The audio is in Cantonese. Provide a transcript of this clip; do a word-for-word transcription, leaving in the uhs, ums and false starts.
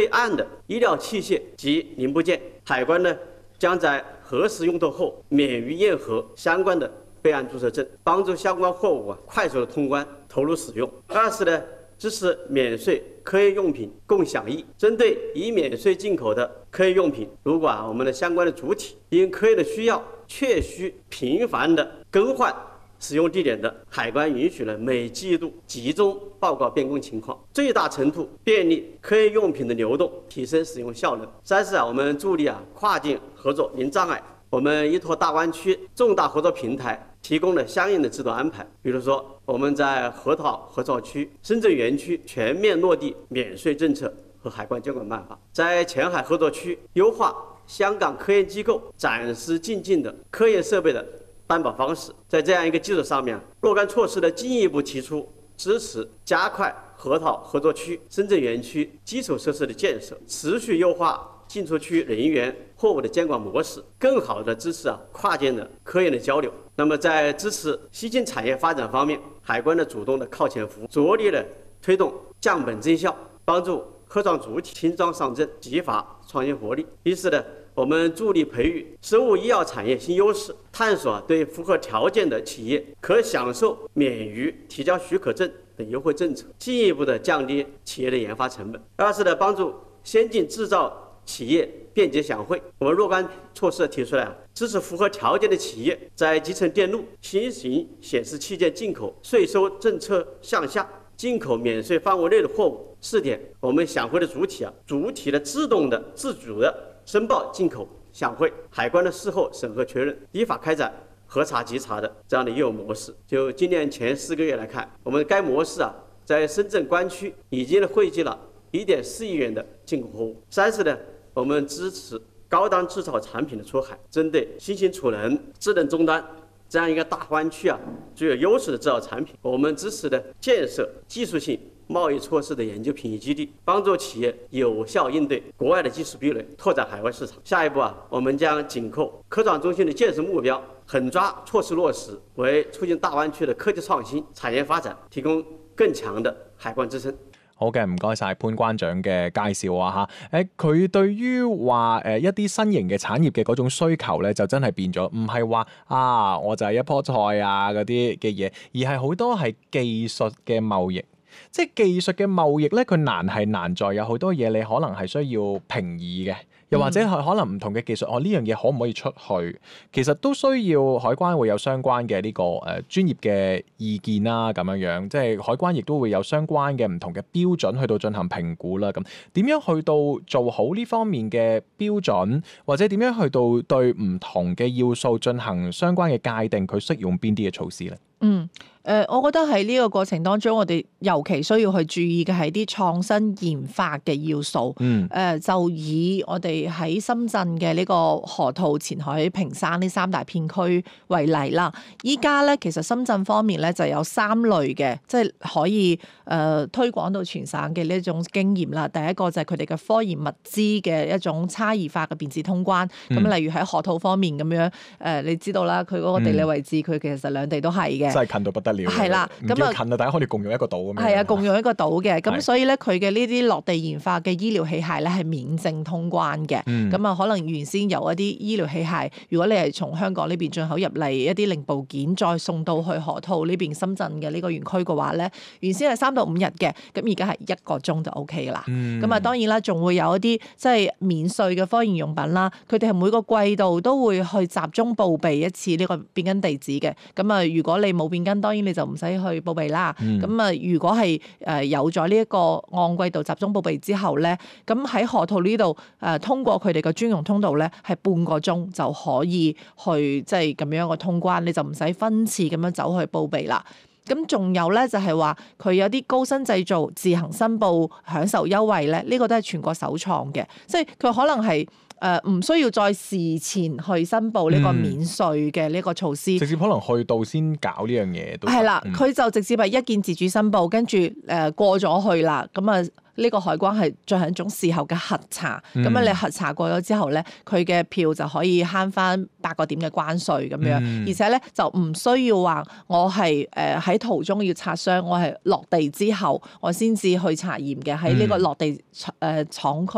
岸的醫療器械及零部件，海關呢將在核實用途後免於驗核相關的備案註冊證，幫助相關貨物啊快速的通關投入使用。二是呢支持免稅科研用品共享益，針對已免稅進口的科研用品，如果啊我們的相關的主體因科研的需要確需頻繁的更換使用地點的，海關允許了每季度集中報告變更情況，最大程度便利科研用品的流動，提升使用效能。三是啊，我們助力啊跨境合作零障礙，我們依託大灣區重大合作平台提供了相應的制度安排，比如說我們在河套合作區、深圳園區全面落地免稅政策和海關監管辦法，在前海合作區優化香港科研機構展示進境的科研設備的擔保方式，在這樣一個基礎上面，若干措施的進一步提出支持加快河套合作區、深圳園區基礎設施的建設，持續優化進出區人員貨物的監管模式，更好的支持啊跨境的科研的交流。那麼在支持新興產業發展方面，海關的主動的靠前服務，着力的推動降本增效，幫助科創主體輕裝上陣，激發創新活力。第四呢，我們助力培育生物醫藥產業新優勢，探索對符合條件的企業可享受免於提交許可證等優惠政策，進一步的降低企業的研發成本。二是呢，幫助先進製造企業便捷享惠，我們若干措施提出來，支持符合條件的企業在集成電路、新型顯示器件進口稅收政策向下，進口免稅範圍內的貨物。四點，我們享惠的主體啊，主體的自動的、自主的申報進口享惠，海關的事後審核確認，依法開展核查稽查的這樣的業務模式。就今年前四個月來看，我們該模式啊，在深圳關區已經匯集了一點四億元的進口貨物。三是呢，我們支持高檔製造產品的出海，針對新型儲能、智能終端這樣一個大灣區啊具有優勢的製造產品，我們支持的建設技術性貿易措施的研究品質基地，幫助企業有效應對國外的技術壁壘，拓展海外市場。下一步啊，我們將緊扣科創中心的建設目標，狠抓措施落實，為促進大灣區的科技創新、產業發展提供更強的海關支撐。 好嘅，唔該晒潘關長嘅介紹啊嚇。誒，佢對於話誒一啲新型嘅產業嘅嗰種需求咧，就真係變咗，唔係話啊我就係一樖菜啊嗰啲嘅嘢，而係好多係技術嘅貿易。即係技術嘅貿易咧，佢難係難在有好多嘢你可能係需要評議嘅，又或者係可能唔同嘅技術，哦呢樣嘢可唔可以出去？其實都需要海關會有相關嘅呢個誒專業嘅意見啦，咁樣樣，即係海關亦都會有相關嘅唔同嘅標準去到進行評估啦。咁點樣去到做好呢方面嘅標準，或者點樣去到對唔同嘅要素進行相關嘅界定，佢適用邊啲嘅措施咧？ 嗯。誒、呃，我覺得喺呢個過程當中，我哋尤其需要去注意嘅係啲創新研發嘅要素。嗯。誒、呃，就以我哋喺深圳嘅呢個河套、前海、坪山呢三大片區為例啦。依家咧，其實深圳方面咧就有三類嘅，即係可以誒、呃、推廣到全省嘅呢一種經驗啦。第一個就係佢哋嘅科研物資嘅一種差異化嘅便捷通關。咁、嗯、例如喺河套方面咁樣，誒、呃，你知道啦，佢嗰個地理位置，佢、嗯、其實兩地都係嘅。 真係近到不得了。 係啦，咁啊近啊，大家可以共用一個島咁樣。 係啊，共用一個島嘅，咁所以咧，佢嘅呢啲落地研發嘅醫療器械咧係免證通關嘅。咁啊、嗯，可能原先有一啲醫療器械，如果你係從香港呢邊進口入嚟一啲零部件，再送到去河套呢邊深圳嘅呢個園區嘅話咧，原先係三到五日嘅，咁而家係一個鐘就 O K 噶啦。咁啊、嗯，當然啦，仲會有一啲即係免稅嘅科研用品啦，佢哋係每個季度都會去集中報備一次呢個變更地址嘅。咁啊，如果你冇變更，當然你就唔使去報備啦。咁啊、嗯，如果係誒有咗呢一個按季度集中報備之後咧，咁喺河套呢度誒通過佢哋嘅專用通道咧，係半個鐘就可以去即係咁樣個通關，你就唔使分次咁樣走去報備啦。咁仲有咧就係話佢有啲高新製造自行申報享受優惠咧，呢、這個都係全國首創嘅，即係佢可能係。誒唔、呃、需要再事前去申報呢個免稅嘅呢個措施、嗯， 直接可能去到先搞呢樣嘢都係啦。佢、嗯、就直接係一鍵自主申報，跟住誒過咗去啦。咁啊，呢個海關係進行一種事後嘅核查。咁啊、嗯，你核查過咗之後咧，佢嘅票就可以慳翻八個點嘅關稅咁樣，嗯、而且咧就唔需要話我係誒喺途中要擦傷，我係落地之後我先至去查驗嘅，喺呢個落地誒廠區。